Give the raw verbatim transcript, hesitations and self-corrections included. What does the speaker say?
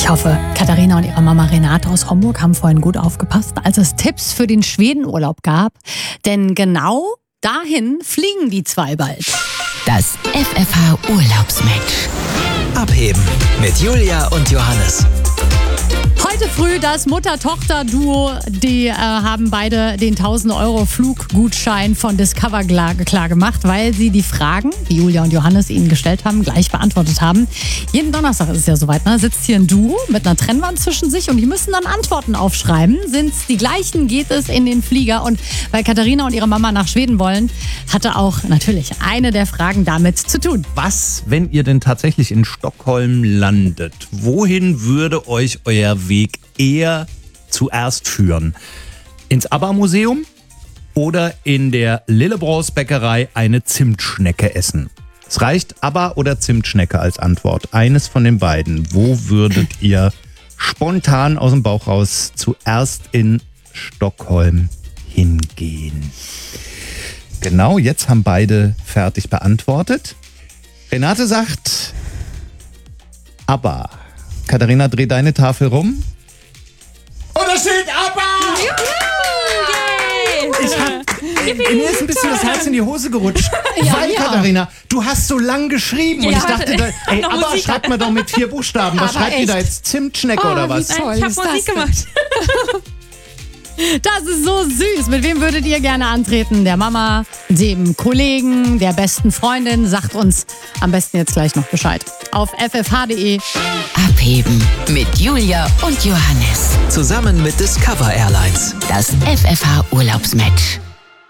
Ich hoffe, Katharina und ihre Mama Renate aus Homburg haben vorhin gut aufgepasst, als es Tipps für den Schwedenurlaub gab. Denn genau dahin fliegen die zwei bald. Das F F H-Urlaubsmatch. Abheben mit Julia und Johannes. Heute früh das Mutter-Tochter-Duo, die äh, haben beide den tausend Euro Fluggutschein von Discover klar, klar gemacht, weil sie die Fragen, die Julia und Johannes ihnen gestellt haben, gleich beantwortet haben. Jeden Donnerstag ist es ja soweit, ne? Sitzt hier ein Duo mit einer Trennwand zwischen sich und die müssen dann Antworten aufschreiben. Sind es die gleichen, geht es in den Flieger. Und weil Katharina und ihre Mama nach Schweden wollen, hatte auch natürlich eine der Fragen damit zu tun. Was, wenn ihr denn tatsächlich in Stockholm landet? Wohin würde euch euer Weg eher zuerst führen? Ins ABBA-Museum oder in der Lillebrors Bäckerei eine Zimtschnecke essen? Es reicht ABBA oder Zimtschnecke als Antwort. Eines von den beiden. Wo würdet ihr spontan aus dem Bauch raus zuerst in Stockholm hingehen? Genau, jetzt haben beide fertig beantwortet. Renate sagt ABBA. Katharina, dreh deine Tafel rum. Und da steht ABBA! Ich hab, mir ist ein bisschen das Herz in die Hose gerutscht. Ja, weil, ja. Katharina, du hast so lang geschrieben. Und Ja, ich dachte, da, ey, noch ABBA Musik. schreibt man doch mit vier Buchstaben. Was Aber schreibt ihr da echt? jetzt? Zimtschnecke oder was? Nein, ich ist habe das Musik denn? gemacht. Das ist so süß. Mit wem würdet ihr gerne antreten? Der Mama, dem Kollegen, der besten Freundin? Sagt uns am besten jetzt gleich noch Bescheid. Auf f f h punkt d e. Abheben mit Julia und Johannes. Zusammen mit Discover Airlines. Das F F H-Urlaubsmatch.